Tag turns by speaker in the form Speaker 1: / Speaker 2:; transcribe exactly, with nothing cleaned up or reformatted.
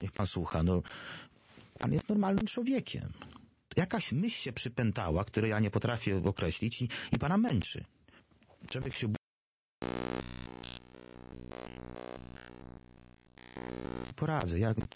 Speaker 1: Niech pan słucha, no pan jest normalnym człowiekiem. Jakaś myśl się przypętała, której ja nie potrafię określić i, i pana męczy. Człowiek się poradzę. Ja